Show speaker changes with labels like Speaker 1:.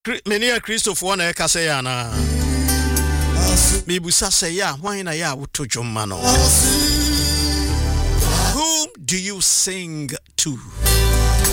Speaker 1: many a Christopher na eka say ana. Me busa say ya, why na ya wuto jomano. Whom do you sing to?